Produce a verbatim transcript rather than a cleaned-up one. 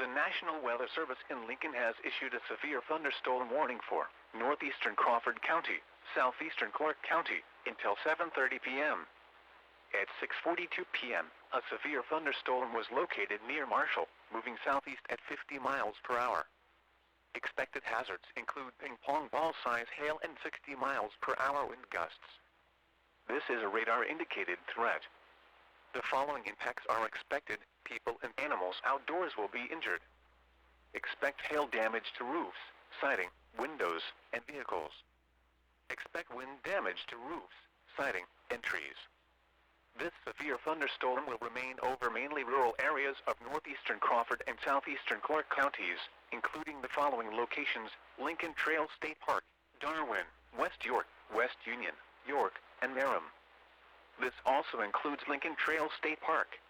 National Weather Service in Lincoln has issued a severe thunderstorm warning for northeastern Crawford County, southeastern Clark County, until seven thirty p m At six forty-two p m, a severe thunderstorm was located near Marshall, moving southeast at fifty miles per hour. Expected hazards include ping-pong ball-size hail and sixty miles per hour wind gusts. This is a radar-indicated threat. The following impacts are expected: people and animals outdoors will be injured. Expect hail damage to roofs, siding, windows, and vehicles. Expect wind damage to roofs, siding, and trees. This severe thunderstorm will remain over mainly rural areas of northeastern Crawford and southeastern Clark counties, including the following locations: Lincoln Trail State Park, Darwin, West York, West Union, York, and Merrim. This also includes Lincoln Trail State Park.